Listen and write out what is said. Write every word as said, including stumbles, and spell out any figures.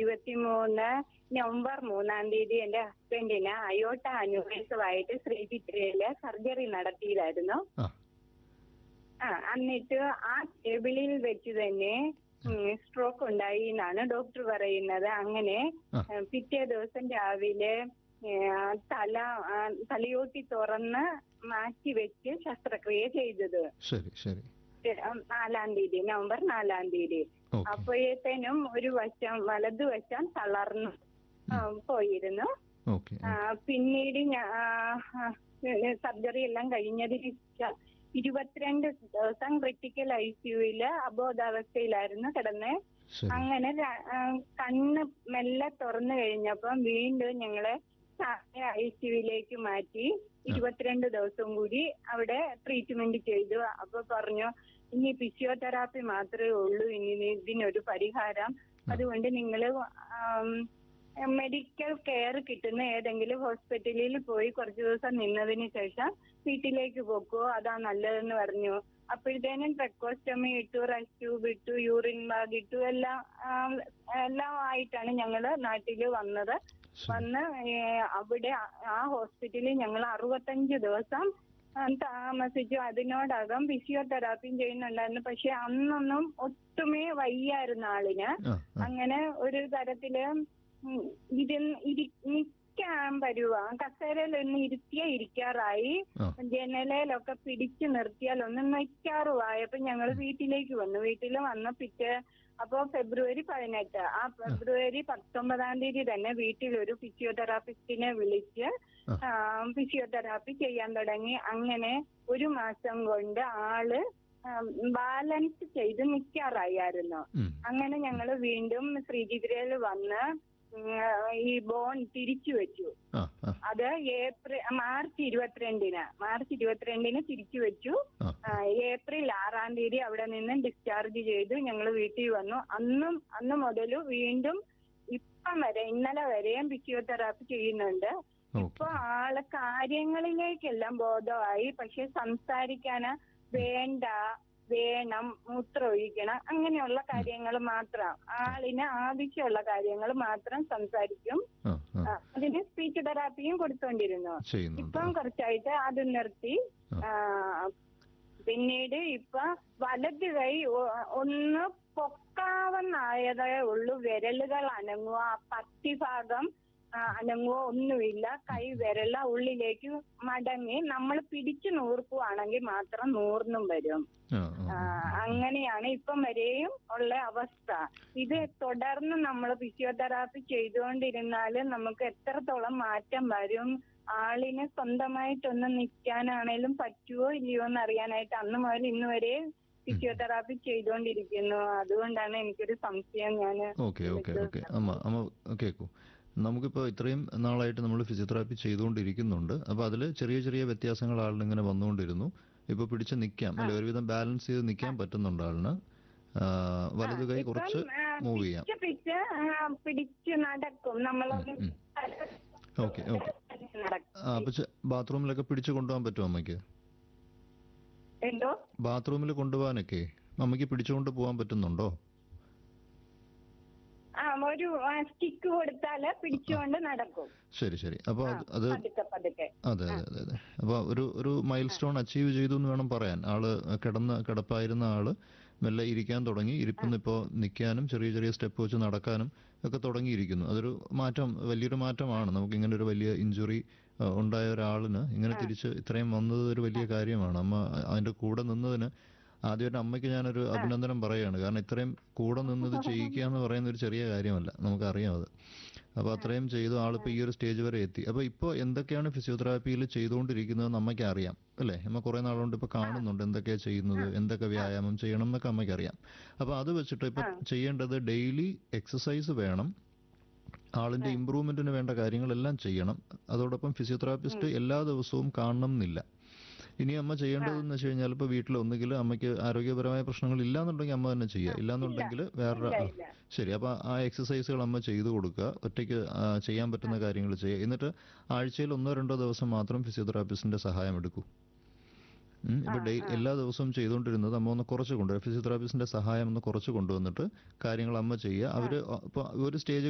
ഇരുപത്തിമൂന്ന് നവംബർ മൂന്നാം തീയതി എന്റെ ഹസ്ബൻഡിന് അയോട്ട അന്വേഷണമായിട്ട് ശ്രീചിത്രയില് സർജറി നടത്തിയതായിരുന്നു. ആ ആ എന്നിട്ട് ആ ടേബിളിൽ വെച്ച് തന്നെ സ്ട്രോക്ക് ഉണ്ടായി എന്നാണ് ഡോക്ടർ പറയുന്നത്. അങ്ങനെ ആ. ഏ, പിറ്റേ ദിവസം രാവിലെ ഏ, തല ആ, തലയോട്ടി തുറന്ന് മാറ്റി വെച്ച് ശസ്ത്രക്രിയ ചെയ്തത്. ശരി ശരി ഏ, നാലാം തീയതി നവംബർ നാലാം തീയതി. ഓക്കെ അപ്പോഴത്തേനും ഒരു വശം വലതുവശം തളർന്നു ആ, പോയിരുന്നു. ഓക്കെ ആ, പിന്നീട് സർജറി എല്ലാം കഴിഞ്ഞതിന് ശേഷം ഇരുപത്തിരണ്ട് ദിവസം ക്രിട്ടിക്കൽ ഐ സിയുയില് അബോധാവസ്ഥയിലായിരുന്നു കിടന്ന്. ശരി അങ്ങനെ ര- ആ, കണ്ണ് മെല്ലെ തുറന്നു കഴിഞ്ഞപ്പം വീണ്ടും ഞങ്ങളെ ഐ സിയുയിലേക്ക് മാറ്റി ഇരുപത്തിരണ്ട് ദിവസം കൂടി അവിടെ ട്രീറ്റ്മെന്റ് ചെയ്തു. അപ്പൊ പറഞ്ഞു ഇനി ഫിസിയോതെറാപ്പി മാത്രമേ ഉള്ളൂ ഇനി ഇതിനൊരു പരിഹാരം. അതുകൊണ്ട് നിങ്ങള് മെഡിക്കൽ കെയർ കിട്ടുന്ന ഏതെങ്കിലും ഹോസ്പിറ്റലിൽ പോയി കുറച്ചു ദിവസം നിന്നതിന് ശേഷം വീട്ടിലേക്ക് പോക്കോ, അതാ നല്ലതെന്ന് പറഞ്ഞു. അപ്പോഴത്തേനും ട്രക്കോസ്റ്റമി ഇട്ടു, റെസ്റ്റ് ട്യൂബ് ഇട്ടു, യൂറിൻ ബാഗ് ഇട്ടു, എല്ലാം ആ, എല്ലാം ആയിട്ടാണ് ഞങ്ങള് നാട്ടില് വന്നത്. ശരി വന്ന് ഏ, അവിടെ ആ- ആ ഹോസ്പിറ്റലിൽ ഞങ്ങൾ അറുപത്തഞ്ച് ദിവസം ആ, താമസിച്ചു. അതിനോടകം ഫിസിയോതെറാപ്പിയും ചെയ്യുന്നുണ്ടായിരുന്നു. പക്ഷെ അന്നൊന്നും ഒട്ടുമേ വയ്യായിരുന്നു ആളിന്. ആ ആ അങ്ങനെ ഒരു തരത്തില് ഉം ഇരുന്ന് ഇരി നിൽക്കാൻ പരുവ കസേരയിൽ ഒന്ന് ഇരുത്തിയാ ഇരിക്കാറായി. ആ ജനലയിലൊക്കെ പിടിച്ചു നിർത്തിയാൽ ഒന്ന് നിൽക്കാറുമായപ്പോ ഞങ്ങൾ വീട്ടിലേക്ക് വന്നു. വീട്ടിൽ വന്ന പിറ്റേ അപ്പോ ഫെബ്രുവരി പതിനെട്ട് ആ ഫെബ്രുവരി പത്തൊമ്പതാം തീയതി തന്നെ വീട്ടിൽ ഒരു ഫിസിയോതെറാപ്പിസ്റ്റിനെ വിളിച്ച് ആ. ആ, ഫിസിയോതെറാപ്പി ചെയ്യാൻ തുടങ്ങി. അങ്ങനെ ഒരു മാസം കൊണ്ട് ആള് ബാലൻസ് ചെയ്ത് നിൽക്കാറായിരുന്നു. ഉം. അങ്ങനെ ഞങ്ങൾ വീണ്ടും ശ്രീചിത്രയിൽ വന്ന് ഉം, ഈ ബോൺ തിരിച്ചു വെച്ചു. ആ ആ അത് ഏപ്രിൽ മാർച്ച് ഇരുപത്തിരണ്ടിന് മാർച്ച് ഇരുപത്തിരണ്ടിന് തിരിച്ചു വെച്ചു. ആ ആ, ഏപ്രിൽ ആറാം തീയതി അവിടെ നിന്ന് ഡിസ്ചാർജ് ചെയ്തു. ഞങ്ങൾ വീട്ടിൽ വന്നു. അന്നും അന്ന് മുതൽ വീണ്ടും ഇപ്പം വരെ ഇന്നലെ വരെയും ഫിസിയോതെറാപ്പി ചെയ്യുന്നുണ്ട്. ഇപ്പൊ ഓക്കെ ആള് കാര്യങ്ങളിലേക്കെല്ലാം ബോധമായി. പക്ഷെ സംസാരിക്കാന് വേണ്ട, വേണം, മൂത്രം ഒഴിക്കണം, അങ്ങനെയുള്ള കാര്യങ്ങൾ മാത്രം, ആളിന് ആവശ്യമുള്ള കാര്യങ്ങൾ മാത്രം സംസാരിക്കും. ആ ആ ആ, അതിന് സ്പീച്ച് തെറാപ്പിയും കൊടുത്തോണ്ടിരുന്നു. ചെയ്യുന്നുണ്ട്. ഇപ്പം കുറച്ചായിട്ട് അത് നിർത്തി. ആ. ആ, പിന്നീട് ഇപ്പൊ വലത് കൈ ഒ- ഒന്ന് പൊക്കാവുന്നായതേ ഉള്ളൂ. വിരലുകൾ അനങ്ങുക, പത്തിഭാഗം ആ, അനങ്ങുക ഒന്നുമില്ല. കൈ വിരല ഉള്ളിലേക്ക് മടങ്ങി നമ്മൾ പിടിച്ചു നൂർക്കുവാണെങ്കിൽ മാത്രം നൂർന്നും വരും. ആ ആ, ആ ആ. അങ്ങനെയാണ് ഇപ്പം വരെയും ഉള്ള അവസ്ഥ. ഇത് തുടർന്ന് നമ്മൾ ഫിസിയോതെറാപ്പി ചെയ്തുകൊണ്ടിരുന്നാൽ നമുക്ക് എത്രത്തോളം മാറ്റം വരും, ആളിന് സ്വന്തമായിട്ടൊന്ന് നിൽക്കാനാണേലും പറ്റുമോ ഇല്ലയോ എന്ന് അറിയാനായിട്ട് അന്ന് മുതൽ ഇന്ന് വരെ ഫിസിയോതെറാപ്പി ചെയ്തുകൊണ്ടിരിക്കുന്നു. അതുകൊണ്ടാണ് എനിക്കൊരു സംശയം. ഞാൻ ഓക്കെ ഓക്കെ ഓക്കെ അമ്മ അമ്മ കേൾക്കൂ. നമുക്കിപ്പോൾ ഇത്രയും നാളായിട്ട് നമ്മൾ ഫിസിയോതെറാപ്പി ചെയ്തുകൊണ്ടിരിക്കുന്നുണ്ട്. അപ്പോൾ അതിൽ ചെറിയ ചെറിയ വ്യത്യാസങ്ങൾ ആളിന് ഇങ്ങനെ വന്നുകൊണ്ടിരുന്നു. ഇപ്പോൾ പിടിച്ച് നിൽക്കാം അല്ലെ, ഒരുവിധം ബാലൻസ് ചെയ്ത് നിൽക്കാൻ പറ്റുന്നുണ്ട് ആളിന്. ആ, വലതു കൈ കുറച്ച് മൂവ് ചെയ്യാം. പിടിച്ച് പിടിച്ച് ആ, പിടിച്ച് നടക്കും നമ്മളൊന്ന് ഉം. ഓക്കെ ഓക്കെ നടക്കും. ആ അപ്പോൾ ബാത്റൂമിലൊക്കെ പിടിച്ച് കൊണ്ടുപോകാൻ പറ്റുമോ അമ്മയ്ക്ക്? എന്തോ ബാത്റൂമിൽ കൊണ്ടുപോകാനൊക്കെ അമ്മയ്ക്ക് പിടിച്ചുകൊണ്ട് പോകാൻ പറ്റുന്നുണ്ടോ? ആ ഒരു സ്റ്റിക്ക് കൊടുത്താല് പിടിച്ചുകൊണ്ട് നടക്കും. ശരി ശരി. അപ്പോൾ ആ, അത് അത് പതുക്കെ പതുക്കെ. അതെ അതെ അതെ അതെ. അപ്പോൾ ഒരു ഒരു മൈൽ സ്റ്റോൺ അച്ചീവ് ചെയ്തു എന്ന് വേണം പറയാൻ. ആള് കിടന്ന് കിടപ്പായിരുന്ന ആള് മെല്ലെ ഇരിക്കാൻ തുടങ്ങി. ഇരിപ്പിന്ന് ഇപ്പോൾ നിൽക്കാനും ചെറിയ ചെറിയ സ്റ്റെപ്പ് വെച്ച് നടക്കാനും ഒക്കെ തുടങ്ങിയിരിക്കുന്നു. അതൊരു മാറ്റം, വലിയൊരു മാറ്റമാണ്. നമുക്ക് ഇങ്ങനെ ഒരു വലിയ ഇഞ്ചുറി ഉണ്ടായ ഒരാളിന് ഇങ്ങനെ തിരിച്ച് ഇത്രയും വന്നത് ഒരു വലിയ കാര്യമാണ്. അമ്മ അതിന്റെ കൂടെ നിന്നതിന് ആദ്യമായിട്ട് അമ്മയ്ക്ക് ഞാനൊരു അഭിനന്ദനം പറയുകയാണ്. കാരണം ഇത്രയും കൂടെ നിന്നത് ചെയ്യിക്കുക എന്ന് പറയുന്ന ഒരു ചെറിയ കാര്യമല്ല, നമുക്കറിയാം അത്. അപ്പോൾ അത്രയും ചെയ്തു ആളിപ്പോൾ ഈ ഒരു സ്റ്റേജ് വരെ എത്തി. അപ്പോൾ ഇപ്പോൾ എന്തൊക്കെയാണ് ഫിസിയോതെറാപ്പിയിൽ ചെയ്തുകൊണ്ടിരിക്കുന്നതെന്ന് അമ്മയ്ക്ക് അറിയാം അല്ലേ? അമ്മ കുറേ നാളുകൊണ്ട് ഇപ്പോൾ കാണുന്നുണ്ട് എന്തൊക്കെയാണ് ചെയ്യുന്നത്, എന്തൊക്കെ വ്യായാമം ചെയ്യണം എന്നൊക്കെ അമ്മയ്ക്ക് അറിയാം. അപ്പോൾ അത് വെച്ചിട്ട് ഇപ്പം ചെയ്യേണ്ടത് ഡെയിലി എക്സസൈസ് വേണം. ആളിന്റെ ഇമ്പ്രൂവ്മെന്റിന് വേണ്ട കാര്യങ്ങളെല്ലാം ചെയ്യണം. അതോടൊപ്പം ഫിസിയോതെറാപ്പിസ്റ്റ് എല്ലാ ദിവസവും കാണണം എന്നില്ല. ഇനി അമ്മ ചെയ്യേണ്ടതെന്ന് വെച്ച് കഴിഞ്ഞാൽ ഇപ്പോൾ വീട്ടിൽ ഒന്നുകിൽ അമ്മയ്ക്ക് ആരോഗ്യപരമായ പ്രശ്നങ്ങൾ ഇല്ലാന്നുണ്ടെങ്കിൽ അമ്മ തന്നെ ചെയ്യുക, ഇല്ലാന്നുണ്ടെങ്കിൽ വേറെ ശരി. അപ്പോൾ ആ എക്സസൈസുകൾ അമ്മ ചെയ്തു കൊടുക്കുക, ഒറ്റയ്ക്ക് ചെയ്യാൻ പറ്റുന്ന കാര്യങ്ങൾ ചെയ്യുക. എന്നിട്ട് ആഴ്ചയിൽ ഒന്നോ രണ്ടോ ദിവസം മാത്രം ഫിസിയോതെറാപ്പിസ്റ്റിന്റെ സഹായം എടുക്കൂ. ഇപ്പൊ ഡേ എല്ലാ ദിവസവും ചെയ്തുകൊണ്ടിരുന്നത് അമ്മ ഒന്ന് കുറച്ച് കൊണ്ടുവരിക, ഫിസിയോതെറാപ്പിസ്റ്റിന്റെ സഹായം ഒന്ന് കുറച്ച് കൊണ്ടുവന്നിട്ട് കാര്യങ്ങൾ അമ്മ ചെയ്യുക. അവര് ഇപ്പൊ ഒരു സ്റ്റേജ്